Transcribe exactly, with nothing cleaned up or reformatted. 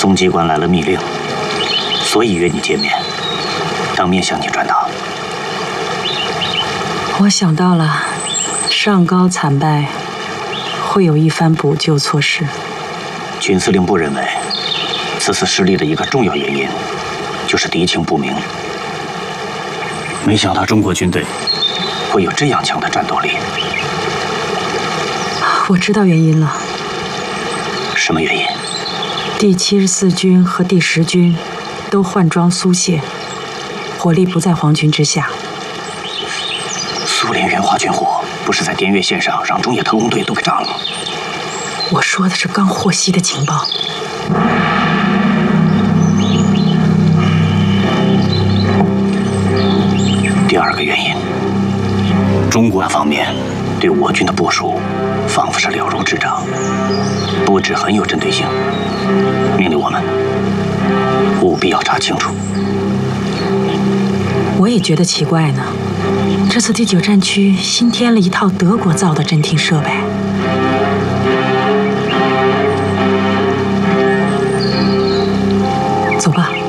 松机关来了密令，所以约你见面，当面向你转达。 我想到了，上高惨败，会有一番补救措施。 军司令部认为，此次失利的一个重要原因，就是敌情不明。没想到中国军队会有这样强的战斗力。 我知道原因了。 什么原因？ 第七十四军和第十军都换装苏械，火力不在皇军之下。 苏联援华军火不是在滇越线上让中野特工队都给炸了吗？ 我说的是刚获悉的情报。 第二个原因，中国方面对我军的部署仿佛是了如指掌，布置很有针对性，命令我们务必要查清楚。 我也觉得奇怪呢，这次第九战区新添了一套德国造的侦听设备。走吧。